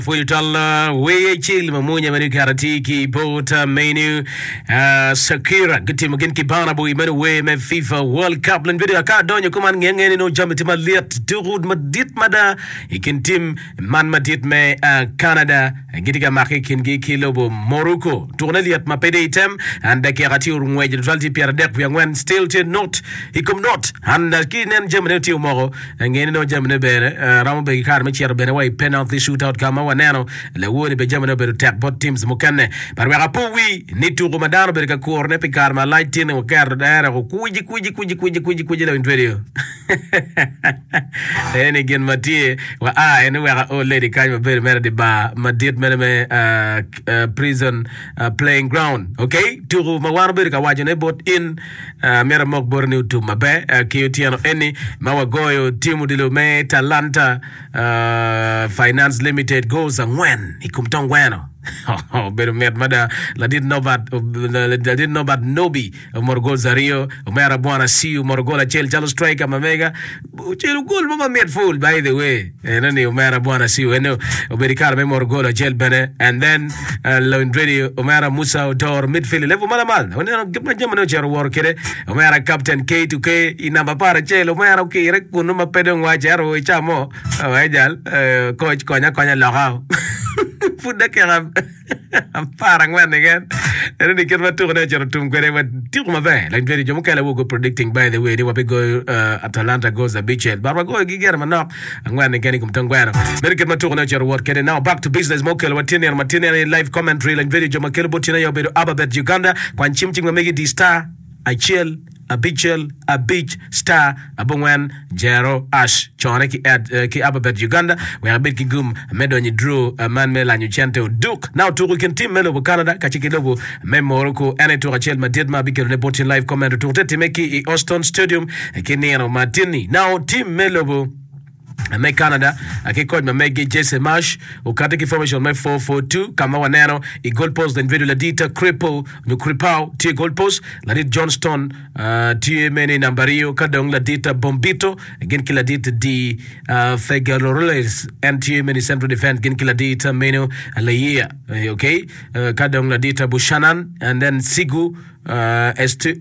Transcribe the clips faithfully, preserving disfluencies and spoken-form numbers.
Fuyutalla we chill mamunya manu karatiki bota menu uh, Sakira giti magin kibana boy manu we me FIFA World Cup lan video ka donyo kuman ngengeni no jamiti maliat durud madit mada ikin tim man madit me uh, Canada giti ka maki kin gi kilobo Morocco tourne liat ma pede item and ke rati urungwe jalti pierre dek ya ngwen still to not ikum not and kinen jamene ti moro ngeni no jamene bere uh, ramo be kar me chier bene way penalty shootout kama nano le woni be jamano be tech bot teams mukane par we rapo wi ni tu madano be ka korne pe karma lighting o kar daera ko kuji kuji kuji kuji kuji kuji la video ene gen matie wa a ene we o lady kanya be mere de ba madit mere me uh, uh, prison uh, playing ground okay tu mawano be ka wajene bot in uh, mere mok borni tu mabe uh, kiotiano eni mawagoyo timu dilo me Talanta uh, Finance Limited goes and when ikumtong bueno oh better met mada la did know about la did know about Nobi Morgol Zario Omera Bwana Siu Morgola Chel Chalo striker mamega Chel goal mama met full by the way and then Omera Bwana Siu eno Oberikar me Morgola Chel bene and then Loin Radio Omera Musa Odor midfield level mala mal ono gibna jamano chero work kede Omera captain K to K inamba para Chel Omera okay rek kuno mapedong wa chero chamo wajal coach konya konya lagao Fuda keram parang man again and then get to the nature to go to my like very jomukala will go predicting by the way they will be go uh, Atalanta goes the beach but we go get him knock and when again come tangwana very get my to nature work now back to business mokel watini and matini live commentary like very jomakelo botina yo be Ababet Uganda kwa chimching mamegi di star I chill a bichel a beach star abongwan jero ash chone ki ad uh, ki Ababet Uganda we abet ki gum medonyi drew a man mela nyuchente duke now to can team melo Canada kachikilobo me Morocco ene to rachel madid ma bikelo ne botin live comment to tetemeki i Austin Stadium kinero Martini now team melo me Canada akikod me megi Jesse Marsh ukate ki formation me four four two kama wanero I goal post then video ladita cripple no cripao ti goal post ladit Johnston uh, ti meni nambario kadong ladita Bombito again kiladita di uh, Figueroa and ti meni central defense again kiladita Meno Alaya okay uh, kadong ladita Bushanan and then Sigu uh,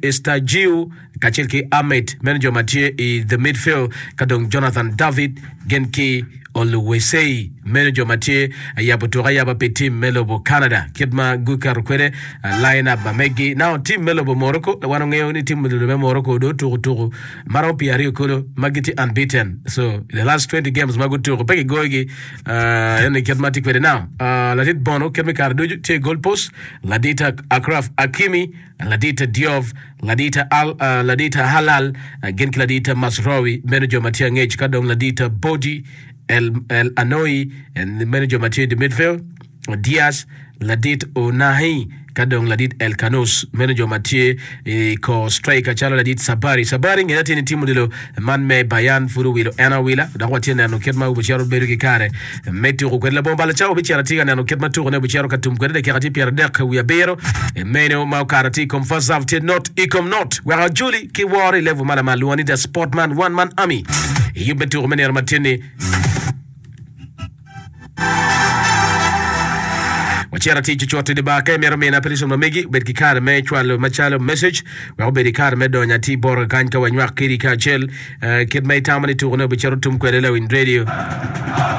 Estagiu Kachilki Ahmed manager Mathieu i the midfield kadong Jonathan David Genki Oluwesei manager Mathieu ayabutura yaba pe team Melobo Canada kidma guka rukwere uh, line up bamegi now team Melobo Morocco wano ngeo ni team Melobo Morocco do turu turu maro piari kolo magiti unbeaten so the last twenty games maguturu peki goigi uh, yene kidma tikwere now uh, ladit Bono kidma kardoju te goal post ladita Akraf Akimi ladita Diov ladita Al uh, ladita Halal uh, genki ladita Masrawi manager Mathieu Ngej kadong ladita Bodi El, El Anoi and the manager Mathieu de midfield Diaz ladit Onahi kadong ladit El Canos manager Mathieu e ko striker chala ladit Sabari Sabari ngati ni timu dilo man me Bayan furu wilo ana wila da wati na no ketma ubucharo beru kikare meti ko kwela bomba la chao bichara tiga na no ketma tu ne bucharo katum kwede kirati Pierre Dek wiya bero e meno ma karati kom fazavte not ikom not wa Julie ki wari level mala maluani da sportman one man army you betu mener Martini Wachera ticho chote de ba kamera me na pelison mamegi bet ki kar me chwalo machalo message wa be kar me do nyati bor kan ka wanywa kiri ka chel kid me tamani tu no be chero tum kwele in radio